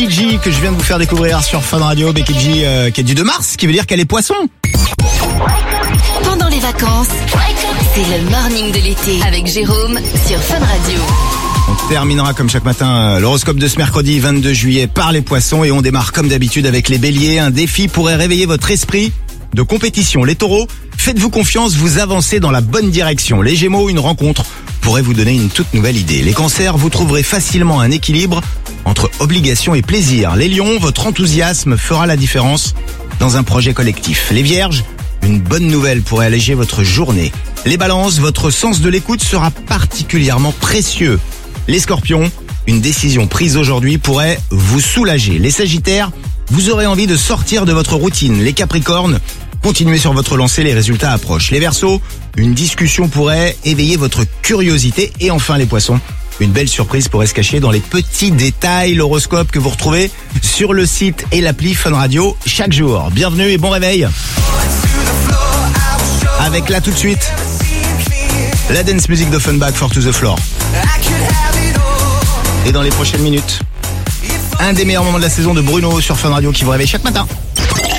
Becky G que je viens de vous faire découvrir sur Fun Radio. Becky G qui est du 2 mars, ce qui veut dire qu'elle est poisson. Pendant les vacances, c'est le morning de l'été avec Jérôme sur Fun Radio. On terminera comme chaque matin l'horoscope de ce mercredi 22 juillet par les poissons et on démarre comme d'habitude avec les béliers. Un défi pourrait réveiller votre esprit de compétition. Les taureaux, faites-vous confiance, vous avancez dans la bonne direction. Les gémeaux, une rencontre pourrait vous donner une toute nouvelle idée. Les cancers, vous trouverez facilement un équilibre entre obligation et plaisir. Les lions, votre enthousiasme fera la différence dans un projet collectif. Les vierges, une bonne nouvelle pourrait alléger votre journée. Les balances, votre sens de l'écoute sera particulièrement précieux. Les scorpions, une décision prise aujourd'hui pourrait vous soulager. Les sagittaires, vous aurez envie de sortir de votre routine. Les capricornes, continuez sur votre lancée, les résultats approchent. Les verseaux, une discussion pourrait éveiller votre curiosité. Et enfin les poissons, une belle surprise pourrait se cacher dans les petits détails. L'horoscope que vous retrouvez sur le site et l'appli Fun Radio chaque jour. Bienvenue et bon réveil. Avec là tout de suite, la dance music de Funback for to the floor. Et dans les prochaines minutes, un des meilleurs moments de la saison de Bruno sur Fun Radio qui vous réveille chaque matin.